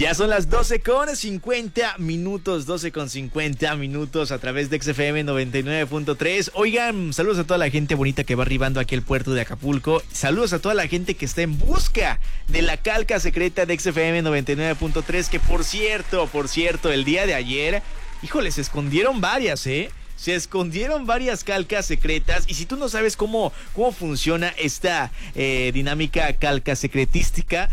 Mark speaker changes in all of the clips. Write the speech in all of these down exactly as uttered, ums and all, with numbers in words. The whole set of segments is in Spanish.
Speaker 1: Ya son las doce con cincuenta minutos, doce con cincuenta minutos a través de X F M noventa y nueve punto tres. Oigan, saludos a toda la gente bonita que va arribando aquí al puerto de Acapulco. Saludos a toda la gente que está en busca de la calca secreta de X F M noventa y nueve punto tres. Que por cierto, por cierto, el día de ayer, híjole, se escondieron varias, ¿eh? Se escondieron varias calcas secretas y si tú no sabes cómo, cómo funciona esta eh, dinámica calca secretística,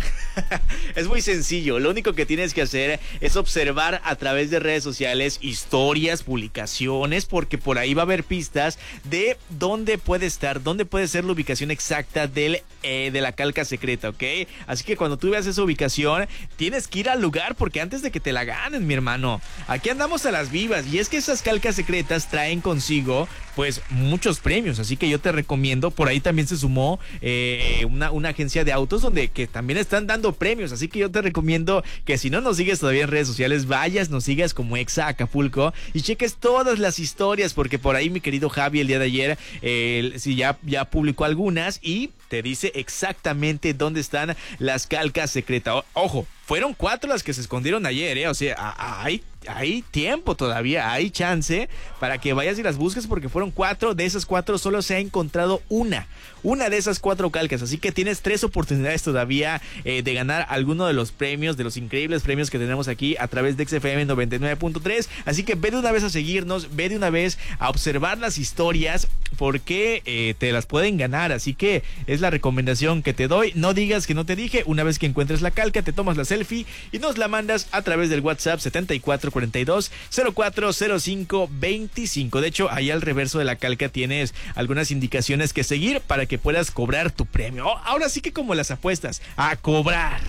Speaker 1: es muy sencillo. Lo único que tienes que hacer es observar a través de redes sociales historias, publicaciones, porque por ahí va a haber pistas de dónde puede estar, dónde puede ser la ubicación exacta del, eh, de la calca secreta, ¿ok? Así que cuando tú veas esa ubicación, tienes que ir al lugar porque antes de que te la ganen, mi hermano, aquí andamos a las vivas y es que esas calcas secretas traen traen consigo pues muchos premios, así que yo te recomiendo. Por ahí también se sumó eh, una, una agencia de autos donde que también están dando premios, así que yo te recomiendo que si no nos sigues todavía en redes sociales, vayas, nos sigas como Exa Acapulco y cheques todas las historias, porque por ahí mi querido Javi el día de ayer eh, sí, ya, ya publicó algunas y te dice exactamente dónde están las calcas secretas. O, ojo, fueron cuatro las que se escondieron ayer, ¿eh? O sea, hay, hay tiempo todavía, hay chance para que vayas y las busques, porque fueron cuatro. De esas cuatro solo se ha encontrado una, una de esas cuatro calcas, así que tienes tres oportunidades todavía eh, de ganar alguno de los premios, de los increíbles premios que tenemos aquí a través de X F M noventa y nueve punto tres. Así que ve de una vez a seguirnos, ve de una vez a observar las historias, porque eh, te las pueden ganar, así que es la recomendación que te doy. No digas que no te dije. Una vez que encuentres la calca, te tomas la selfie y nos la mandas a través del WhatsApp setenta y cuatro cuarenta y dos cero cuatro cero cinco veinticinco. De hecho, ahí al reverso de la calca tienes algunas indicaciones que seguir para que puedas cobrar tu premio. Oh, ahora sí que como las apuestas, a cobrar,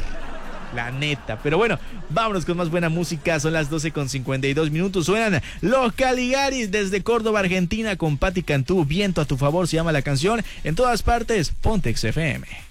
Speaker 1: la neta. Pero bueno, vámonos con más buena música. Son las doce con cincuenta y dos minutos. Suenan Los Caligaris desde Córdoba, Argentina, con Patti Cantú. Viento a tu favor se llama la canción. En todas partes, ponte X F M.